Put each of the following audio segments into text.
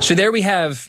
So there we have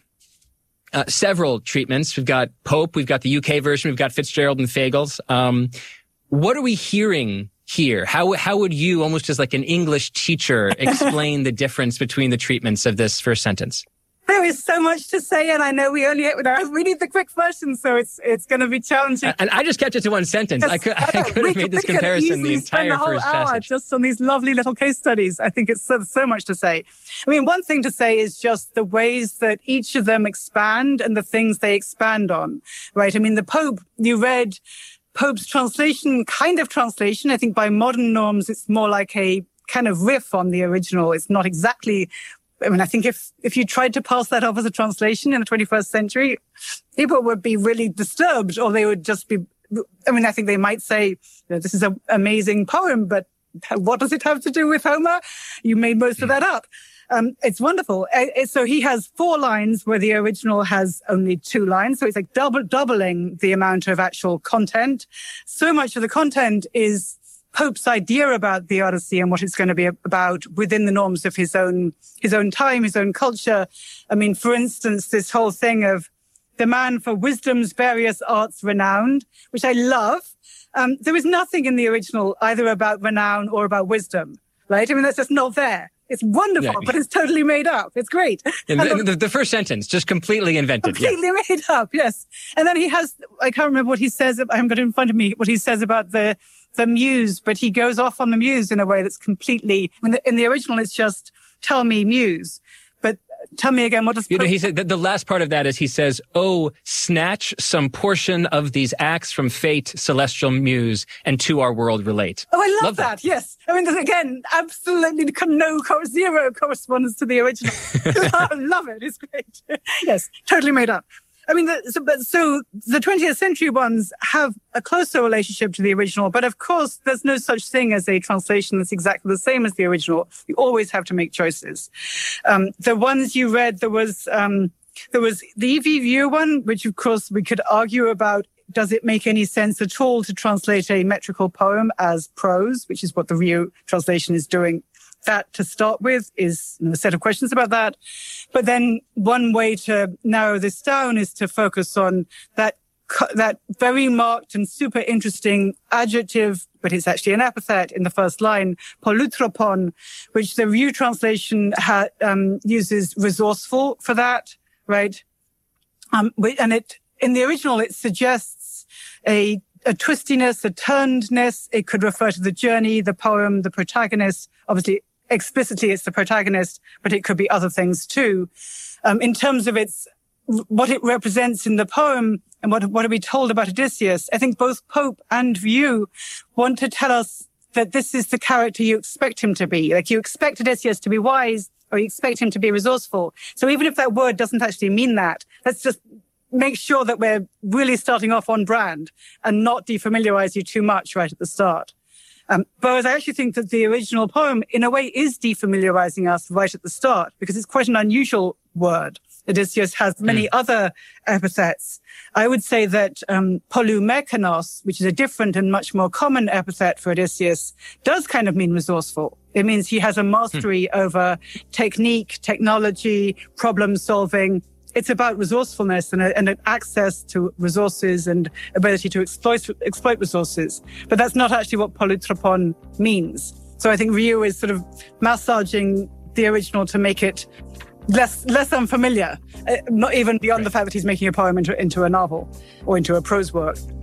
several treatments. We've got Pope, we've got the UK version, we've got Fitzgerald and Fagles. What are we hearing here? How would you, almost as like an English teacher, explain the difference between the treatments of this first sentence? There is so much to say, and I know we need the quick version, so it's going to be challenging. And I just kept it to one sentence. Yes, I could have made this comparison the entire first passage. Just on these lovely little case studies. I think it's so much to say. I mean, one thing to say is just the ways that each of them expand and the things they expand on, right? I mean, the Pope, you read Pope's kind of translation. I think by modern norms, it's more like a kind of riff on the original. It's not exactly... I mean, I think if you tried to pass that off as a translation in the 21st century, people would be really disturbed, or they would just be, I mean, I think they might say, this is an amazing poem, but what does it have to do with Homer? You made most of that up. It's wonderful. So he has 4 lines where the original has only 2 lines. So it's like doubling the amount of actual content. So much of the content is Pope's idea about the Odyssey and what it's going to be about within the norms of his own time, his own culture. I mean, for instance, this whole thing of the man for wisdom's various arts renowned, which I love. There is nothing in the original either about renown or about wisdom, right? I mean, that's just not there. It's wonderful, but it's totally made up. It's great. And the first sentence, just completely invented. Completely made up, yes. And then he has, I can't remember what he says, I haven't got it in front of me, what he says about the muse, but he goes off on the muse in a way that's completely, in the original it's just, tell me muse. But tell me again, what does... he said that the last part of that is he says, oh, snatch some portion of these acts from fate, celestial muse, and to our world relate. Oh, I love that. Yes. I mean, again, absolutely zero correspondence to the original. I love it. It's great. Yes, totally made up. I mean, so the 20th century ones have a closer relationship to the original, but of course, there's no such thing as a translation that's exactly the same as the original. You always have to make choices. The ones you read, there was the E.V. View one, which of course we could argue about. Does it make any sense at all to translate a metrical poem as prose, which is what the View translation is doing? That to start with is a set of questions about that. But then one way to narrow this down is to focus on that very marked and super interesting adjective, but it's actually an epithet in the first line, polutropon, which the View translation uses resourceful for that, right? And in the original, it suggests a twistiness, a turnedness. It could refer to the journey, the poem, the protagonist. Obviously, explicitly, it's the protagonist, but it could be other things too. In terms of what it represents in the poem and what are we told about Odysseus, I think both Pope and View want to tell us that this is the character you expect him to be. Like, you expect Odysseus to be wise, or you expect him to be resourceful. So even if that word doesn't actually mean that, let's just make sure that we're really starting off on brand and not defamiliarize you too much right at the start. Whereas I actually think that the original poem, in a way, is defamiliarizing us right at the start, because it's quite an unusual word. Odysseus has many other epithets. I would say that polumekanos, which is a different and much more common epithet for Odysseus, does kind of mean resourceful. It means he has a mastery over technique, technology, problem solving. It's about resourcefulness and an access to resources and ability to exploit resources. But that's not actually what polutropon means. So I think View is sort of massaging the original to make it less unfamiliar, not even beyond the fact that he's making a poem into a novel or into a prose work.